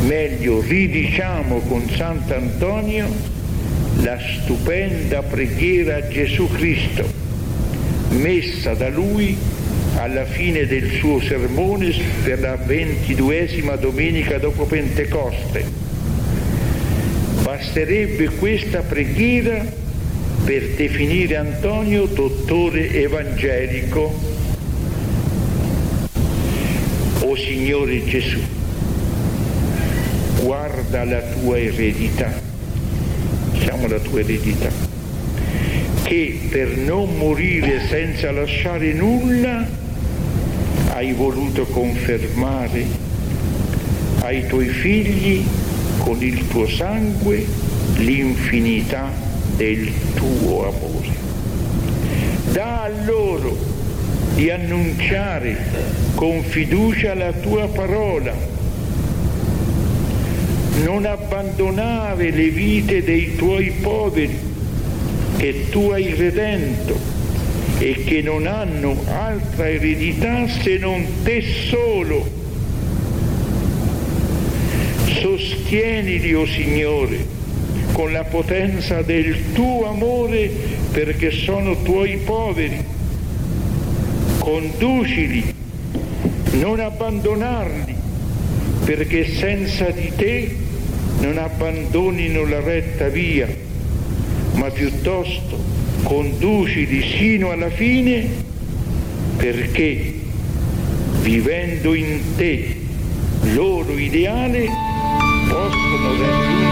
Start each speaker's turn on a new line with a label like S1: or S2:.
S1: meglio ridiciamo con Sant'Antonio la stupenda preghiera a Gesù Cristo, messa da lui alla fine del suo sermone per la 22esima domenica dopo Pentecoste. Basterebbe questa preghiera per definire Antonio dottore evangelico. O Signore Gesù, guarda la tua eredità, siamo la tua eredità, che per non morire senza lasciare nulla hai voluto confermare ai tuoi figli con il tuo sangue l'infinità del tuo amore. Dà a loro di annunciare con fiducia la tua parola, non abbandonare le vite dei tuoi poveri che tu hai redento e che non hanno altra eredità se non te solo. Sostienili, o Signore, con la potenza del tuo amore, perché sono tuoi poveri. Conducili, non abbandonarli, perché senza di te non abbandonino la retta via, ma piuttosto conducili sino alla fine, perché vivendo in te loro ideale possono raggiungere